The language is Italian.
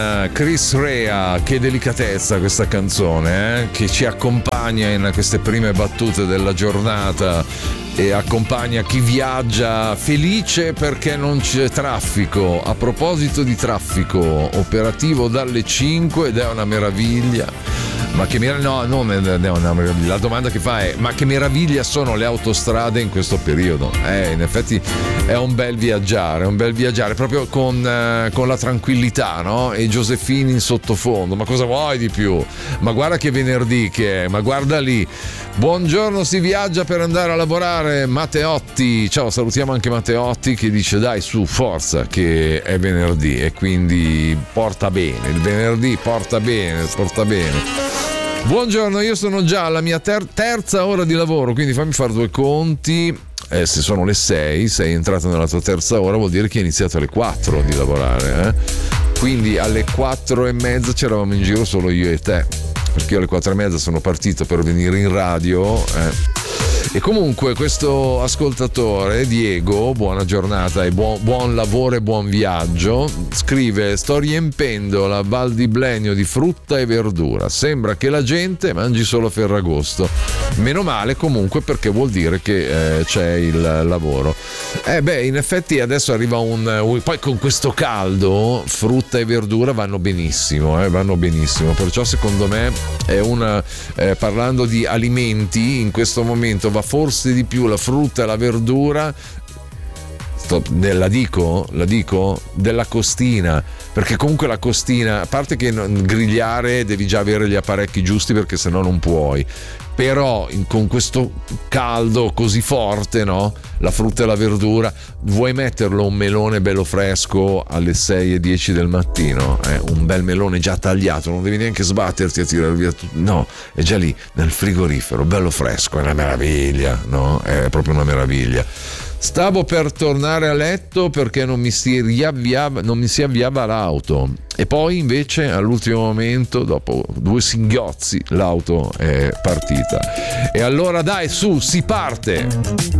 Chris Rea, che delicatezza questa canzone, che ci accompagna in queste prime battute della giornata e accompagna chi viaggia felice perché non c'è traffico. A proposito di traffico, operativo dalle 5 ed è una meraviglia. Ma che meraviglia, no, non è una meraviglia. La domanda che fa è: ma che meraviglia sono le autostrade in questo periodo? In effetti è un bel viaggiare proprio con la tranquillità, no? E Josefini in sottofondo. Ma cosa vuoi di più? Ma guarda che venerdì che è, ma guarda lì. Buongiorno, si viaggia per andare a lavorare. Matteotti, ciao, salutiamo anche Matteotti che dice: dai, su, forza, che è venerdì e quindi porta bene. Il venerdì porta bene. Buongiorno, io sono già alla mia terza ora di lavoro, quindi fammi fare due conti. Se sono le 6, sei entrato nella tua terza ora, vuol dire che hai iniziato alle 4 di lavorare, Quindi alle 4:30 c'eravamo in giro solo io e te, perché io alle 4:30 sono partito per venire in radio, E comunque questo ascoltatore, Diego, buona giornata e buon lavoro e buon viaggio, scrive: sto riempendo la Val di Blenio di frutta e verdura, sembra che la gente mangi solo Ferragosto. Meno male comunque, perché vuol dire che c'è il lavoro. In effetti adesso arriva poi con questo caldo frutta e verdura vanno benissimo, perciò secondo me è parlando di alimenti in questo momento va forse di più la frutta e la verdura. La dico della costina, perché comunque la costina, a parte che grigliare devi già avere gli apparecchi giusti perché sennò non puoi, però con questo caldo così forte, no? La frutta e la verdura, vuoi metterlo un melone bello fresco alle 6:10 del mattino, un bel melone già tagliato, non devi neanche sbatterti a tirare via tutto, no, è già lì nel frigorifero, bello fresco, è una meraviglia, no? È proprio una meraviglia. Stavo per tornare a letto perché non mi si avviava l'auto, e poi invece all'ultimo momento, dopo 2 singhiozzi, l'auto è partita. E allora dai, su, si parte!